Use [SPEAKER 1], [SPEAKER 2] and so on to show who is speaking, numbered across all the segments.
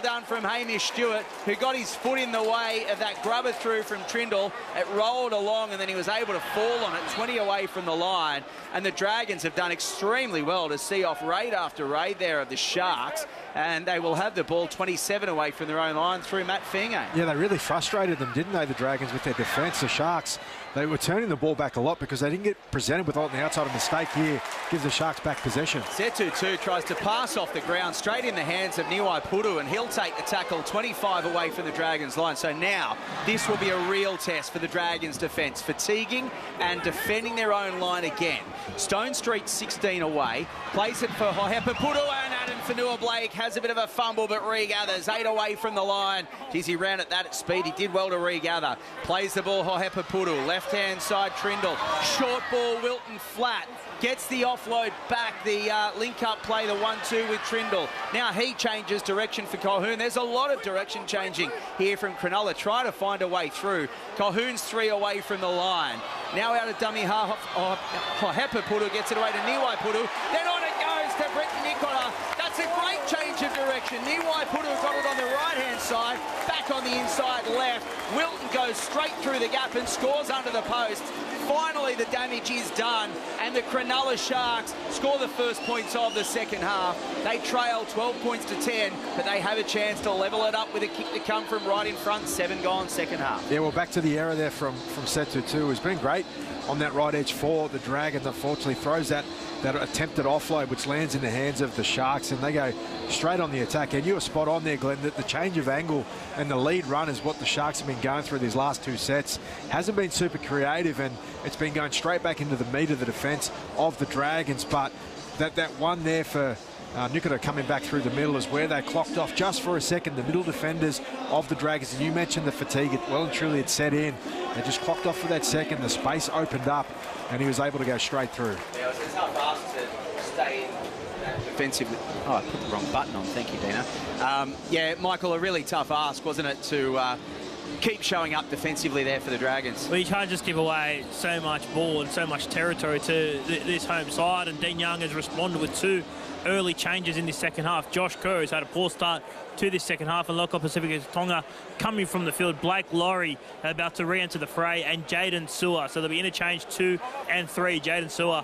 [SPEAKER 1] done from Hamish Stewart, who got his foot in the way of that grubber through from Trindle. It rolled along and then he was able to fall on it, 20 away from the line. And the Dragons have done extremely well to see off raid after raid there of the Sharks. And they will have the ball 27 away from their own line through Matt Feingay.
[SPEAKER 2] Yeah, they really frustrated them, didn't they, the Dragons, with their defence. The Sharks, they were turning the ball back a lot because they didn't get presented with on the outside. A mistake here gives the Sharks back possession.
[SPEAKER 1] Setutu tries to pass off the ground straight in the hands of Niwai Pudu, and he'll take the tackle 25 away from the Dragons line. So now this will be a real test for the Dragons defence, fatiguing and defending their own line again. Stone Street 16 away, plays it for Hohepa Pudu, and Adam Fanua-Blake has a bit of a fumble but regathers 8 away from the line. Geez, he ran at that at speed. He did well to regather. Plays the ball Hohepa Pudu, left hand side Trindle, short ball Wilton flat. Gets the offload back, the link-up play, the 1-2 with Trindle. Now he changes direction for Colquhoun. There's a lot of direction changing here from Cronulla, trying to find a way through. Colquhoun's 3 away from the line. Now out of dummy half, Hohepa Pudu gets it away to Niwai Pudu. Then on it goes to Britton Nicola. That's a great change of direction. Niwai Pudu got it on the right-hand side, back on the inside left. Wilton goes straight through the gap and scores under the post. Finally, the damage is done, and the Cronulla Sharks score the first points of the second half. They trail 12 points to 10, but they have a chance to level it up with a kick to come from right in front. 7 gone, second half.
[SPEAKER 2] Yeah, well, back to the error there from Setutu, who's been great on that right edge for the Dragons. Unfortunately, throws that attempted offload, which lands in the hands of the Sharks, and they go straight on the attack. And you were spot on there, Glenn, that the change of angle and the lead run is what the Sharks have been going through these last 2 sets. Hasn't been super creative, and it's been going straight back into the meat of the defence of the Dragons. But that one there for Nicola coming back through the middle is where they clocked off just for a second. The middle defenders of the Dragons, and you mentioned the fatigue, it well and truly had set in. They just clocked off for that second. The space opened up, and he was able to go straight through.
[SPEAKER 1] Yeah, it's tough ask to stay in that defensively. Oh, I put the wrong button on. Thank you, Dina. Yeah, Michael, a really tough ask, wasn't it, to keep showing up defensively there for the Dragons?
[SPEAKER 3] Well, you can't just give away so much ball and so much territory to this home side, and Dean Young has responded with 2 early changes in this second half. Josh Kerr has had a poor start to this second half, and Local Pacific Tonga coming from the field. Blake Laurie about to re-enter the fray, and Jaden Sewer. So there'll be interchange 2 and 3. Jaden Sewer.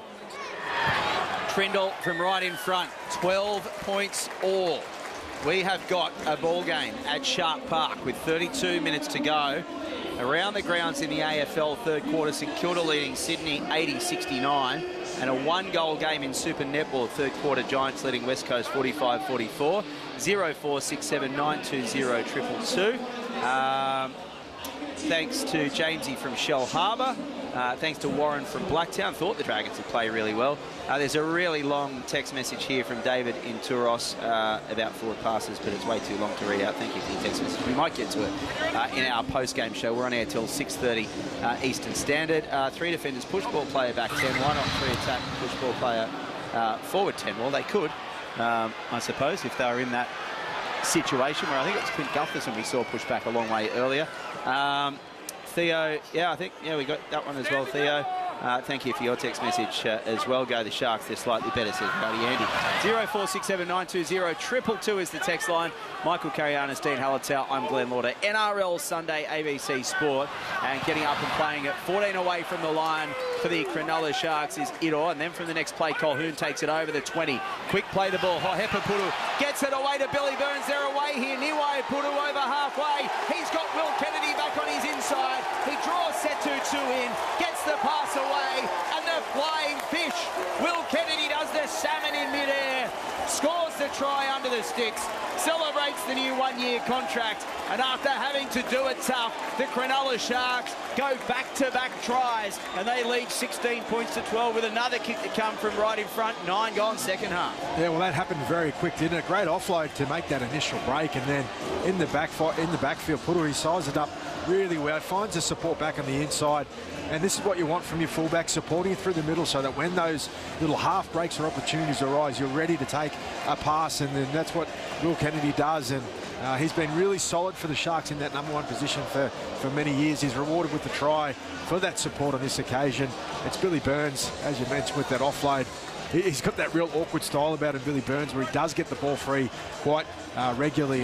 [SPEAKER 1] Trindle from right in front, 12 points all. We have got a ball game at Shark Park with 32 minutes to go. Around the grounds in the AFL third quarter, St Kilda leading Sydney 80-69. And a 1-goal game in Super Netball third quarter, Giants leading West Coast 45-44. 0467920222. Thanks to Jamesy from Shell Harbour. Thanks to Warren from Blacktown. Thought the Dragons would play really well. There's a really long text message here from David in Turos about forward passes, but it's way too long to read out. Thank you for your text message. We might get to it in our post-game show. We're on air till 6:30 Eastern Standard. 3 defenders, push ball player back 10. Why not 3 attack, push ball player forward 10? Well, they could, I suppose, if they were in that situation where I think it was Clint Gutherson we saw push back a long way earlier. Theo, I think we got that one as well, Theo. Thank you for your text message as well. Go the Sharks, they're slightly better, says Buddy Andy. 0467920222 is the text line. Michael Carianis, Dean Hallertau, I'm Glenn Lauder. NRL Sunday, ABC Sport, and getting up and playing it 14 away from the line for the Cronulla Sharks is Idor, and then from the next play, Colquhoun takes it over the 20. Quick play the ball, Hohepa Pudu gets it away to Billy Burns. They're away here, Niwai Pudu over halfway. He's got Will Kennedy back on his inside. He draws Setutu in, gets the pass away, and the flying fish. Will Kennedy does the salmon in midair, scores the try under the sticks, celebrates the new 1-year contract, and after having to do it tough, the Cronulla Sharks go back-to-back tries, and they lead 16 points to 12 with another kick to come from right in front. 9 gone second half.
[SPEAKER 2] Yeah, well, that happened very quick, didn't it? Great offload to make that initial break, and then in the backfield, Pudu, he sized it up really well, finds the support back on the inside, and this is what you want from your fullback, supporting it through the middle so that when those little half breaks or opportunities arise, you're ready to take a pass, and then that's what Will Kennedy does. And he's been really solid for the Sharks in that #1 position for many years. He's rewarded with the try for that support on this occasion. It's Billy Burns, as you mentioned, with that offload. He's got that real awkward style about him, Billy Burns, where he does get the ball free quite regularly.